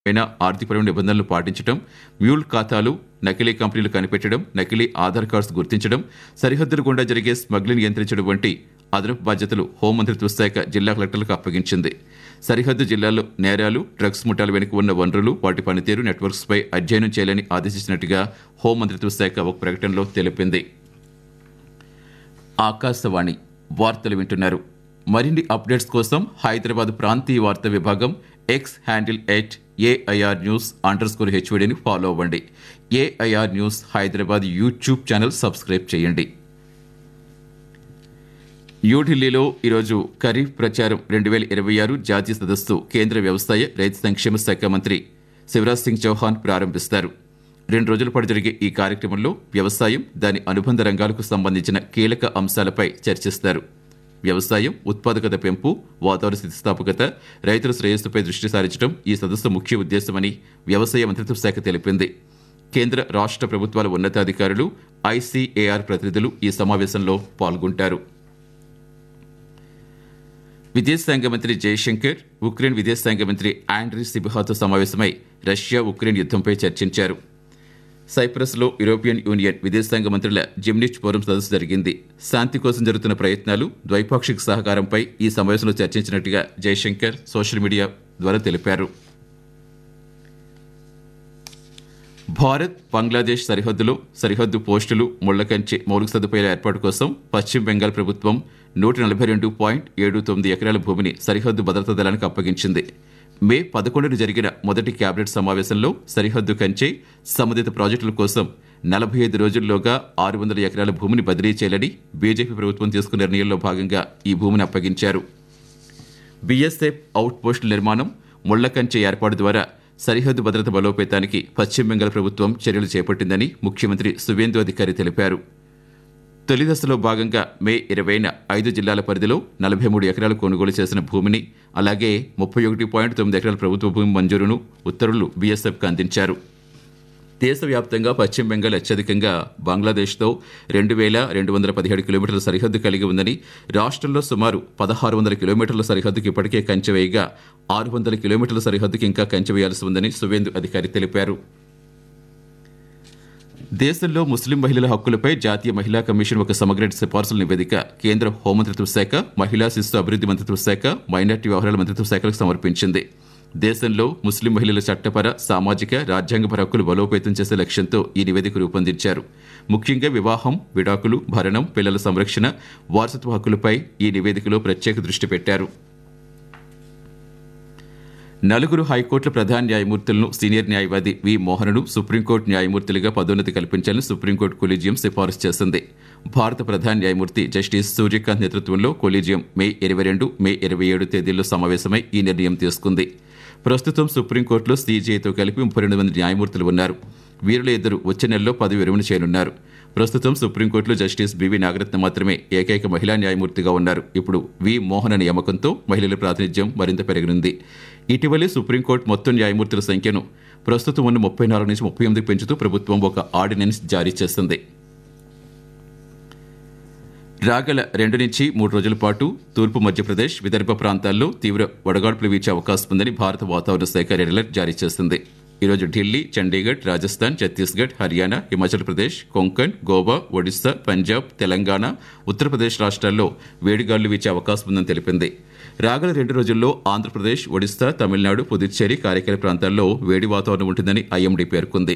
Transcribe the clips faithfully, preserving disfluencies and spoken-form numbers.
పైన ఆర్థికపరమైన నిబంధనలు పాటించడం, మ్యూల్ ఖాతాలు, నకిలీ కంపెనీలు కనిపెట్టడం, నకిలీ ఆధార్ కార్డ్స్ గుర్తించడం, సరిహద్దుల గుండా జరిగే స్మగ్లింగ్ నియంత్రించడం వంటి అదనపు బాధ్యతలు హోంమంత్రిత్వ శాఖ జిల్లా కలెక్టర్లకు అప్పగించింది. సరిహద్దు జిల్లాల్లో నేరాలు, డ్రగ్స్ ముఠాల వెనుక ఉన్న వనరులు, వాటి పనితీరు, నెట్వర్క్స్పై అధ్యయనం చేయాలని ఆదేశించినట్టుగా హోంమంత్రిత్వ శాఖ ఒక ప్రకటనలో తెలిపింది. ఆకాశవాణి వార్తలు వింటున్నారు. మరిన్ని అప్డేట్స్ కోసం హైదరాబాద్ ప్రాంతీయ వార్తా విభాగం X handle at AIR news under score హెచ్వీడీని follow అవ్వండి. AIR news Hyderabad YouTube channel subscribe చేయండి. న్యూఢిల్లీలో ఈరోజు ఖరీఫ్ ప్రచారం రెండు వేల ఇరవై ఆరు జాతీయ సదస్సు కేంద్ర వ్యవసాయ, రైతు సంక్షేమ శాఖ మంత్రి శివరాజ్ సింగ్ చౌహాన్ ప్రారంభిస్తారు. రెండు రోజుల పాటు జరిగే ఈ కార్యక్రమంలో వ్యవసాయం, దాని అనుబంధ రంగాలకు సంబంధించిన కీలక అంశాలపై చర్చిస్తారు. వ్యవసాయం, ఉత్పాదకత పెంపు, వాతావరణ స్థితిస్థాపకత, రైతుల శ్రేయస్సుపై దృష్టి సారించడం ఈ సదస్సు ముఖ్య ఉద్దేశమని వ్యవసాయ మంత్రిత్వ శాఖ తెలిపింది. కేంద్ర, రాష్ట్ర ప్రభుత్వాల ఉన్నతాధికారులు, ఐసీఏఆర్ ప్రతినిధులు ఈ సమావేశంలో పాల్గొంటారు. విదేశాంగ మంత్రి జయశంకర్ ఉక్రెయిన్ విదేశాంగ మంత్రి ఆండ్రీ సిబిహాతో సమావేశమై రష్యా ఉక్రెయిన్ యుద్ధంపై చర్చించారు. సైప్రస్లో యూరోపియన్ యూనియన్ విదేశాంగ మంత్రుల జిమ్నిచ్ ఫోరం సదస్సు జరిగింది. శాంతి కోసం జరుగుతున్న ప్రయత్నాలు, ద్వైపాక్షిక సహకారంపై ఈ సమావేశంలో చర్చించినట్టుగా జయశంకర్ సోషల్ మీడియా ద్వారా తెలిపారు. భారత్ బంగ్లాదేశ్ సరిహద్దులో సరిహద్దు పోస్టులు, ముళ్లకంచె మౌలిక సదుపాయాల ఏర్పాటు కోసం పశ్చిమ బెంగాల్ ప్రభుత్వం నూట నలభై రెండు పాయింట్ ఏడు తొమ్మిది ఎకరాల భూమిని సరిహద్దు భద్రతా దళానికి అప్పగించింది. మే పదకొండున జరిగిన మొదటి కేబినెట్ సమావేశంలో సరిహద్దు కంచె, సంబంధిత ప్రాజెక్టుల కోసం నలభై ఐదు రోజుల్లోగా ఆరు వందల ఎకరాల భూమిని బదిలీ చేయాలని బీజేపీ ప్రభుత్వం తీసుకున్న నిర్ణయంలో భాగంగా ఈ భూమిని అప్పగించారు. బీఎస్ఎఫ్ అవుట్ పోస్టుల నిర్మాణం, ముళ్లకంచె ఏర్పాటు ద్వారా సరిహద్దు భద్రత బలోపేతానికి పశ్చిమ బెంగాల్ ప్రభుత్వం చర్యలు చేపట్టిందని ముఖ్యమంత్రి సువేందు అధికారి తెలిపారు. తొలి దశలో భాగంగా మే ఇరవైన ఐదు జిల్లాల పరిధిలో నలభై మూడు ఎకరాలు కొనుగోలు చేసిన భూమిని, అలాగే ముప్పై ఒకటి పాయింట్ తొమ్మిది ఎకరాల ప్రభుత్వ భూమి మంజూరును ఉత్తర్వులు బీఎస్ఎఫ్కు అందించారు. దేశవ్యాప్తంగా పశ్చిమ బెంగాల్ అత్యధికంగా బంగ్లాదేశ్తో రెండు వేల రెండు వందల పదిహేడు కిలోమీటర్ల సరిహద్దు కలిగి ఉందని, రాష్ట్రంలో సుమారు పదహారు వందల కిలోమీటర్ల సరిహద్దుకు ఇప్పటికే కంచె వేయగా ఆరు వందల కిలోమీటర్ల సరిహద్దుకి ఇంకా కంచె వేయాల్సి ఉందని సువేందు అధికారి తెలిపారు. దేశంలో ముస్లిం మహిళల హక్కులపై జాతీయ మహిళా కమిషన్ ఒక సమగ్ర సిఫార్సుల నివేదిక కేంద్ర హోంమంత్రిత్వ శాఖ, మహిళా శిశు అభివృద్ధి మంత్రిత్వ శాఖ, మైనార్టీ వ్యవహారాల మంత్రిత్వ శాఖలకు సమర్పించింది. దేశంలో ముస్లిం మహిళల చట్టపర, సామాజిక, రాజ్యాంగపర హక్కులు బలోపేతం చేసే లక్ష్యంతో ఈ నివేదిక రూపొందించారు. ముఖ్యంగా వివాహం, విడాకులు, భరణం, పిల్లల సంరక్షణ, వారసత్వ హక్కులపై ఈ నివేదికలో ప్రత్యేక దృష్టి పెట్టారు. నలుగురు హైకోర్టుల ప్రధాన న్యాయమూర్తులను సీనియర్ న్యాయవాది వి మోహన్ను సుప్రీంకోర్టు న్యాయమూర్తులుగా పదోన్నతి కల్పించాలని సుప్రీంకోర్టు కొలీజియం సిఫారసు చేసింది. భారత ప్రధాన న్యాయమూర్తి జస్టిస్ సూర్యకాంత్ నేతృత్వంలో కొలీజియం మే ఇరవై రెండు, మే ఇరవై ఏడు తేదీల్లో సమావేశమై ఈ నిర్ణయం తీసుకుంది. ప్రస్తుతం సుప్రీంకోర్టులో సీజేఐతో కలిపి ముప్పై రెండు మంది న్యాయమూర్తులు ఉన్నారు. వీరిలో ఇద్దరు వచ్చే నెలలో పదవి విరమణ చేయనున్నారు. ప్రస్తుతం సుప్రీంకోర్టులో జస్టిస్ బివి నాగరత్న మాత్రమే ఏకైక మహిళా న్యాయమూర్తిగా ఉన్నారు. ఇప్పుడు వి మోహన్ నియామకంతో మహిళల ప్రాతినిధ్యం మరింత పెరగనుంది. ఇటీవలే సుప్రీంకోర్టు మొత్తం న్యాయమూర్తుల సంఖ్యను ప్రస్తుతం ఉన్న ముప్పై నాలుగు నుంచి ముప్పై ఎనిమిది పెంచుతూ ప్రభుత్వం ఒక ఆర్డినెన్స్ జారీ చేసింది. రాగల రెండు నుంచి మూడు రోజుల పాటు తూర్పు మధ్యప్రదేశ్, విదర్భ ప్రాంతాల్లో తీవ్ర వడగాడ్పులు వీచే అవకాశం ఉందని భారత వాతావరణ శాఖ రెడ్ అలర్ట్ జారీ చేసింది. ఈరోజు ఢిల్లీ, చండీగఢ్, రాజస్థాన్, ఛత్తీస్గఢ్, హర్యానా, హిమాచల్ ప్రదేశ్, కొంకణ్, గోవా, ఒడిశా, పంజాబ్, తెలంగాణ, ఉత్తరప్రదేశ్ రాష్ట్రాల్లో వేడిగాలులు వీచే అవకాశం ఉందని తెలిపింది. రాగల రెండు రోజుల్లో ఆంధ్రప్రదేశ్, ఒడిశా, తమిళనాడు, పుదుచ్చేరి, కారైకాల ప్రాంతాల్లో వేడి వాతావరణం ఉంటుందని ఐఎండీ పేర్కొంది.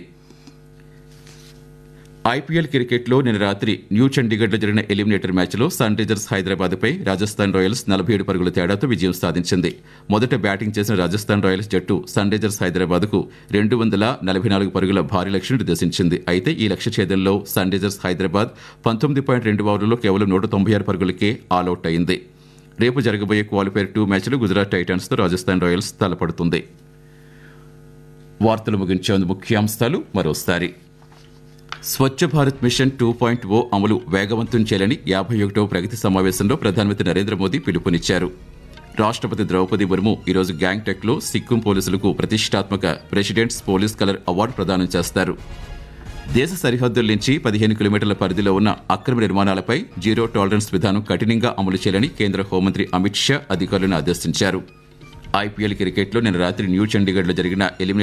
ఐపీఎల్ క్రికెట్లో నిన్న రాత్రి న్యూ చండీగఢ్లో జరిగిన ఎలిమినేటర్ మ్యాచ్లో సన్ రైజర్స్ హైదరాబాద్పై రాజస్థాన్ రాయల్స్ నలభై ఏడు పరుగుల తేడాతో విజయం సాధించింది. మొదట బ్యాటింగ్ చేసిన రాజస్థాన్ రాయల్స్ జట్టు సన్ రైజర్స్ హైదరాబాద్కు రెండు వందల నలభై నాలుగు పరుగుల భారీ లక్ష్యం నిర్దేశించింది. అయితే ఈ లక్ష్య ఛేదంలో సన్ రైజర్స్ హైదరాబాద్ పంతొమ్మిది పాయింట్ రెండు ఓవర్లలో కేవలం నూట తొంభై ఆరు పరుగులకే ఆల్అవుట్ అయింది. రేపు జరగబోయే క్వాలిఫైర్ టూ మ్యాచ్లు గుజరాత్ టైటాన్స్తో రాజస్థాన్ రాయల్స్ తలపడుతుంది. వార్తలు ముగించేందుకు ముఖ్యాంశాలు మరోసారి. Swachh Bharat machine two point ఓ అమలు వేగవంతం చేయాలని యాభై ఒకటవ ప్రగతి సమావేశంలో ప్రధానమంత్రి నరేంద్ర మోదీ పిలుపునిచ్చారు. రాష్ట్రపతి ద్రౌపది ముర్ము ఈరోజు గ్యాంగ్టక్లో సిక్కిం పోలీసులకు ప్రతిష్టాత్మక ప్రెసిడెంట్స్ పోలీస్ కలర్ అవార్డు ప్రదానం చేస్తారు. దేశ సరిహద్దుల నుంచి పదిహేను కిలోమీటర్ల పరిధిలో ఉన్న అక్రమ నిర్మాణాలపై జీరో టాలరెన్స్ విధానం కఠినంగా అమలు చేయాలని కేంద్ర హోంమంత్రి అమిత్ షా అధికారులను ఆదేశించారు. ఐపీఎల్ క్రికెట్లో నిన్న రాత్రి న్యూ చండీగఢ్లో జరిగిన ఎలిమినేటర్